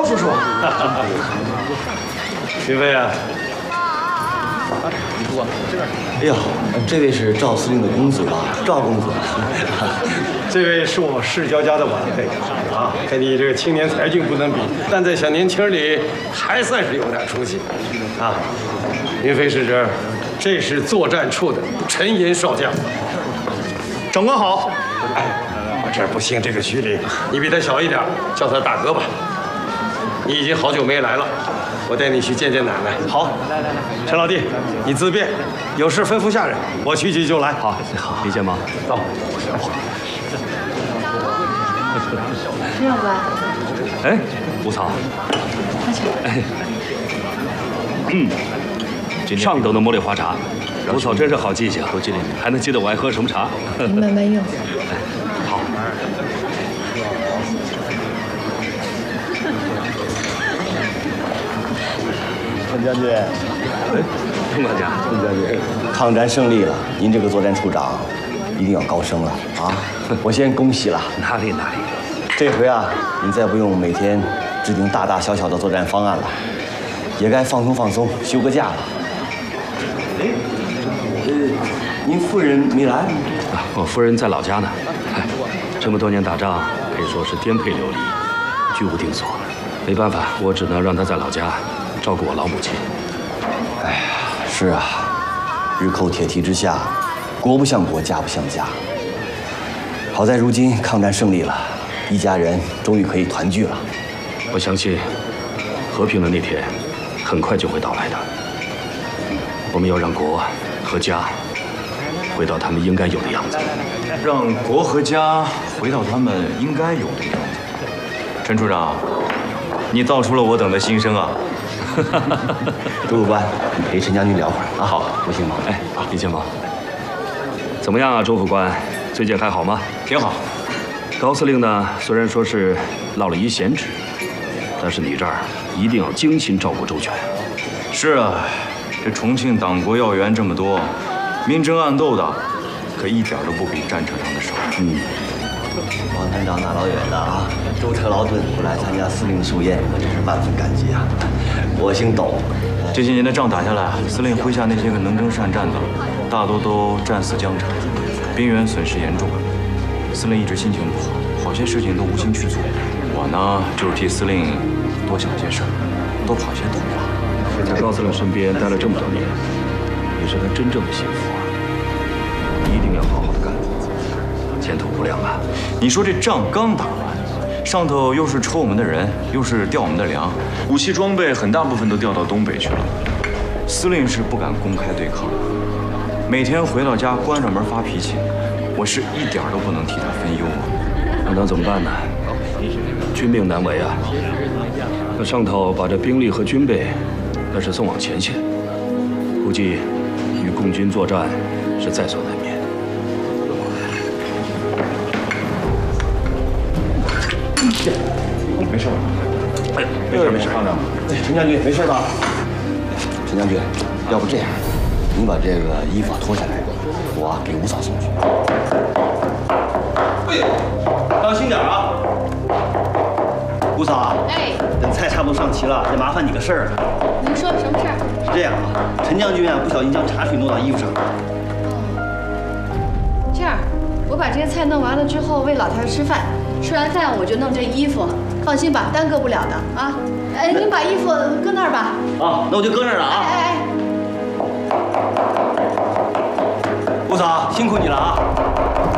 叔叔。 云飞啊， 你说这边。 哎呦，这位是赵司令的公子吧？赵公子。 这位是我世交家的晚辈啊，跟你这个青年才俊不能比，但在小年轻里还算是有点出息啊。云飞使者，这是作战处的陈寅少将。 长官好。 我这儿不姓这个徐礼，你比他小一点，叫他大哥吧。你已经好久没来了，我带你去见见奶奶。 好， 陈老弟，你自便，有事吩咐下人，我去就来。 好，李建忙， 走。 陈长官， 哎，吴草，哎，上等的茉莉花茶，吴草真是好记性，多记点，还能记得我爱喝什么茶。 你慢慢用。 好。 陈将军， 哎，陈管家， 陈将军，抗战胜利了，您这个作战处长一定要高升了啊！我先恭喜了。 哪里哪里。 这回啊，您再不用每天制定大大小小的作战方案了，也该放松放松，休个假了。哎，您夫人没来？ 我夫人在老家呢。哎，这么多年打仗，可以说是颠沛流离，居无定所。没办法，我只能让她在老家照顾我老母亲。 哎呀，是啊，日寇铁蹄之下，国不像国，家不像家。好在如今抗战胜利了，一家人终于可以团聚了。 我相信，和平的那天很快就会到来的。我们要让国和家回到他们应该有的样子。 让国和家回到他们应该有的样子。陈处长，你道出了我等的心声啊！ 周副官，你陪陈将军聊会儿啊。好，不行吗？ 哎，李建毛，怎么样啊，周副官？最近还好吗？ 挺好。 高司令呢，虽然说是落了一闲职，但是你这儿一定要精心照顾周全。 是啊，这重庆党国要员这么多，明争暗斗的，可一点都不比战场上的少。 王团长大老远的啊，舟车劳顿不来参加司令的寿宴，我真是万分感激啊！我姓董， 这些年的仗打下来，司令麾下那些个能征善战的，大多都战死疆场，兵员损失严重。司令一直心情不好，好些事情都无心去做。我呢，就是替司令多想些事儿，多跑些腿啊。 在高司令身边待了这么多年，你是他真正的心腹啊！一定要好好的干，前途无量啊！ 你说这仗刚打完，上头又是抽我们的人，又是调我们的粮，武器装备很大部分都调到东北去了。司令是不敢公开对抗的，每天回到家关上门发脾气，我是一点都不能替他分忧啊。 那能怎么办呢？军命难违啊！那上头把这兵力和军备，那是送往前线，估计与共军作战是在所难免。 没事吧？ 哎，没事没事。 哎，陈将军没事吧？陈将军，要不这样，您把这个衣服脱下来，我给吴嫂送去。哎呦，当心点啊！吴嫂， 哎， 等菜差不多上齐了，得麻烦你个事儿。 您说什么事儿？ 是这样啊，陈将军啊，不小心将茶水弄到衣服上了。 这样，我把这些菜弄完了之后喂老太太吃饭，吃完饭我就弄这衣服。放心吧，耽搁不了的啊。哎，您把衣服搁那儿吧。 啊，那我就搁那儿了啊。 哎。 吴嫂，辛苦你了啊。